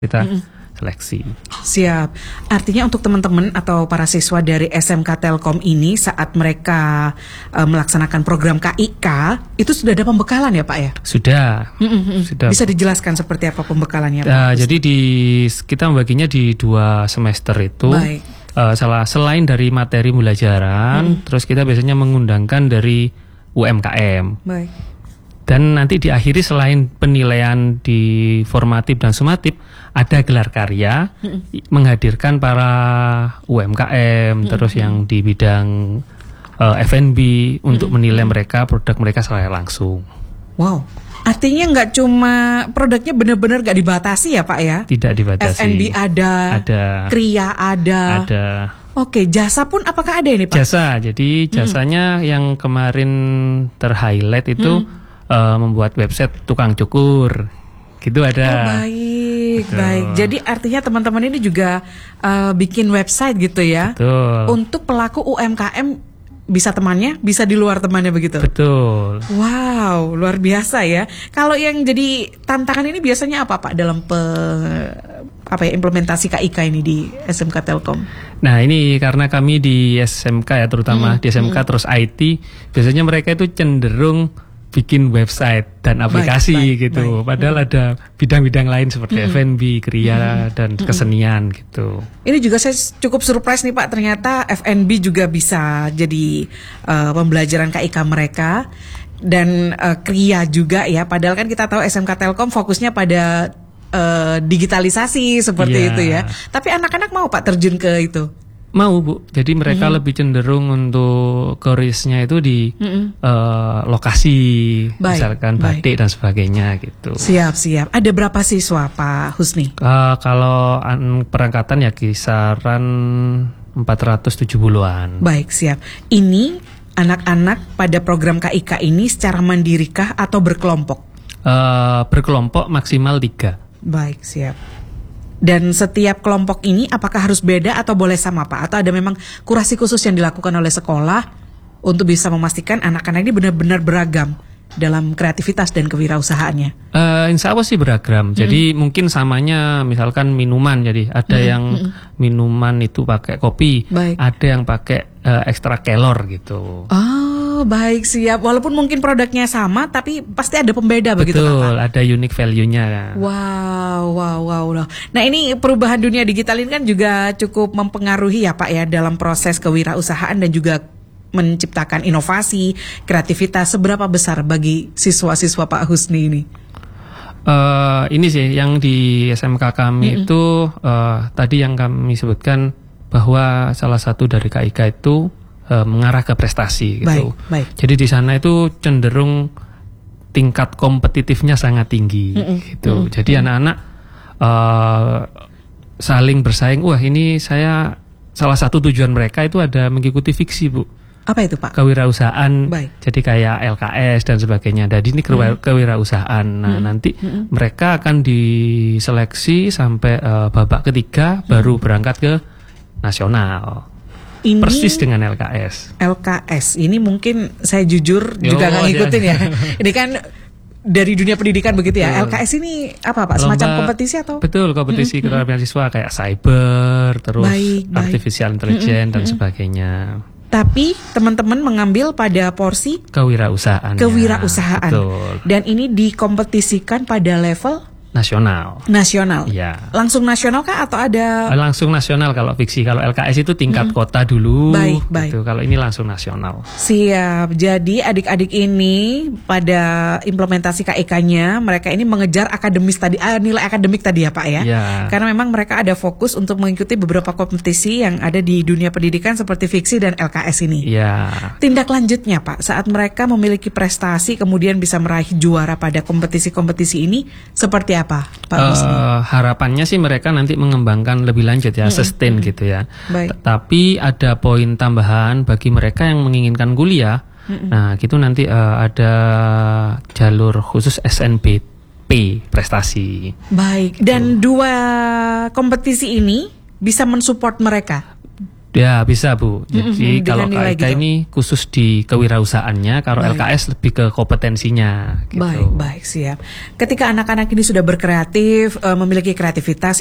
kita seleksi. Siap. Artinya untuk teman-teman atau para siswa dari SMK Telkom ini saat mereka melaksanakan program KIK itu sudah ada pembekalan ya Pak ya? Sudah. Bisa dijelaskan seperti apa pembekalannya Pak? Jadi kita membaginya di 2 semester itu. Baik. Selain dari materi pembelajaran, terus kita biasanya mengundangkan dari UMKM. Baik. Dan nanti diakhiri selain penilaian di formatif dan sumatif, ada gelar karya menghadirkan para UMKM, terus yang di bidang F&B untuk menilai mereka, produk mereka secara langsung. Wow, artinya nggak cuma produknya benar-benar nggak dibatasi ya Pak ya? Tidak dibatasi. F&B ada, kriya ada. Oke, jasa pun apakah ada ini Pak? Jasa, jadi jasanya yang kemarin ter-highlight itu membuat website tukang cukur, gitu ada. Oh, baik, baik. Jadi artinya teman-teman ini juga bikin website gitu ya? Betul. Untuk pelaku UMKM bisa temannya, bisa di luar temannya begitu? Betul. Wow, luar biasa ya. Kalau yang jadi tantangan ini biasanya apa Pak dalam implementasi KIK ini di SMK Telkom? Nah ini karena kami di SMK ya, terutama di SMK terus IT, biasanya mereka itu cenderung bikin website dan aplikasi gitu. Padahal ada bidang-bidang lain seperti F&B, kriya dan kesenian gitu. Ini juga saya cukup surprise nih Pak, ternyata F&B juga bisa jadi pembelajaran KIK mereka dan kriya juga ya. Padahal kan kita tahu SMK Telkom fokusnya pada digitalisasi seperti itu ya. Tapi anak-anak mau Pak terjun ke itu? Mau Bu, jadi mereka lebih cenderung untuk careers-nya itu di lokasi, misalkan batik dan sebagainya gitu. Siap. Ada berapa siswa Pak Husni? Kalau perangkatan ya kisaran 470-an. Baik, siap. Ini anak-anak pada program KIK ini secara mandirikah atau berkelompok? Berkelompok maksimal 3. Baik, siap. Dan setiap kelompok ini apakah harus beda atau boleh sama Pak? Atau ada memang kurasi khusus yang dilakukan oleh sekolah untuk bisa memastikan anak-anak ini benar-benar beragam dalam kreativitas dan kewirausahaannya? Insya Allah sih beragam. Jadi mungkin samanya misalkan minuman. Jadi ada yang minuman itu pakai kopi, ada yang pakai ekstra kelor gitu. Oh, baik, siap. Walaupun mungkin produknya sama, tapi pasti ada pembeda. Betul, begitu Pak? Ada unique value-nya. Wow. Nah ini perubahan dunia digital ini kan juga cukup mempengaruhi ya Pak ya dalam proses kewirausahaan dan juga menciptakan inovasi, kreativitas. Seberapa besar bagi siswa-siswa Pak Husni ini? Ini sih yang di SMK kami itu tadi yang kami sebutkan bahwa salah satu dari KIK itu mengarah ke prestasi gitu. Baik. Jadi di sana itu cenderung tingkat kompetitifnya sangat tinggi gitu. Jadi anak-anak saling bersaing. Wah, ini salah satu tujuan mereka itu ada mengikuti fiksi, Bu. Apa itu Pak? Kewirausahaan. Jadi kayak LKS dan sebagainya. Jadi ini kewirausahaan. Nah, nanti mereka akan diseleksi sampai babak ketiga baru berangkat ke nasional. Ini persis dengan LKS. LKS ini mungkin saya jujur juga nggak ngikutin ya. Ini kan dari dunia pendidikan begitu ya. LKS ini apa Pak? Semacam kompetisi atau? Betul, kompetisi keterampilan siswa kayak cyber, terus artificial intelligence dan sebagainya. Tapi teman-teman mengambil pada porsi kewirausahaan. Betul. Dan ini dikompetisikan pada level nasional. Iya. Langsung nasional kah atau ada? Langsung nasional kalau fiksi. Kalau LKS itu tingkat kota dulu. Baik. Gitu. Kalau ini langsung nasional. Siap. Jadi adik-adik ini pada implementasi KIK-nya mereka ini mengejar akademis tadi, nilai akademik tadi ya Pak ya. Karena memang mereka ada fokus untuk mengikuti beberapa kompetisi yang ada di dunia pendidikan seperti fiksi dan LKS ini. Tindak lanjutnya Pak, saat mereka memiliki prestasi kemudian bisa meraih juara pada kompetisi-kompetisi ini seperti apa Pak Husni? Harapannya sih mereka nanti mengembangkan lebih lanjut ya, sustain gitu ya. Tapi ada poin tambahan bagi mereka yang menginginkan kuliah. Nah, gitu nanti ada jalur khusus SNBP prestasi. Baik. Dan 2 kompetisi ini bisa mensupport mereka Ya bisa Bu. Jadi kalau KIK gitu. Ini khusus di kewirausahaannya, kalau LKS lebih ke kompetensinya. Gitu. Baik siap. Ketika anak-anak ini sudah berkreatif, memiliki kreativitas,